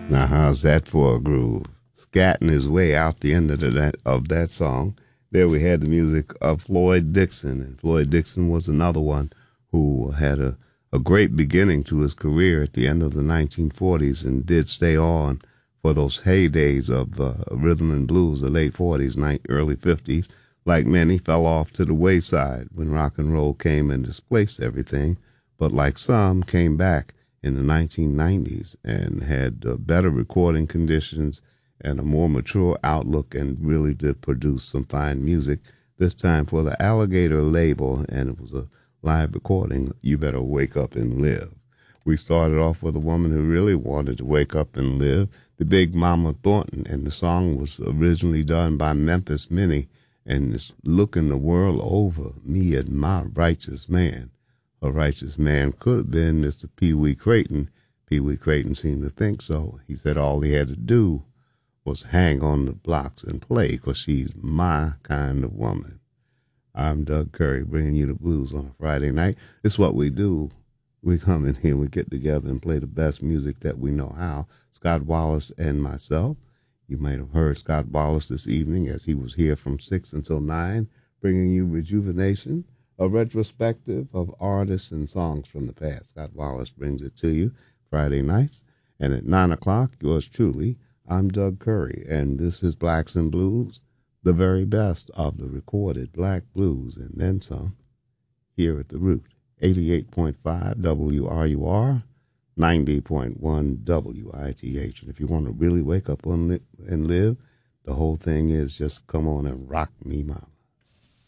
Now, how's that for a groove? Scatting his way out the end of that song. There we had the music of Floyd Dixon, and Floyd Dixon was another one who had a great beginning to his career at the end of the 1940s and did stay on for those heydays of rhythm and blues, the late 40s, early 50s. Like many, fell off to the wayside when rock and roll came and displaced everything, but like some, came back in the 1990s and had better recording conditions and a more mature outlook and really did produce some fine music, this time for the Alligator label, and it was a live recording, You Better Wake Up and Live. We started off with a woman who really wanted to wake up and live, the Big Mama Thornton, and the song was originally done by Memphis Minnie, and it's Looking the World Over, Me and My Righteous Man. A righteous man could have been Mr. Pee Wee Creighton. Pee Wee Creighton seemed to think so. He said all he had to do was hang on the blocks and play, 'cause she's my kind of woman. I'm Doug Curry, bringing you the blues on a Friday night. It's what we do. We come in here, we get together and play the best music that we know how. Scott Wallace and myself. You might have heard Scott Wallace this evening as he was here from 6 until 9, bringing you Rejuvenation, a retrospective of artists and songs from the past. Scott Wallace brings it to you Friday nights. And at 9 o'clock, yours truly, I'm Doug Curry, and this is Blacks and Blues, the very best of the recorded black blues, and then some, here at The Root, 88.5 WRUR, 90.1 WITH. And if you want to really wake up and live, the whole thing is just come on and rock me, mama.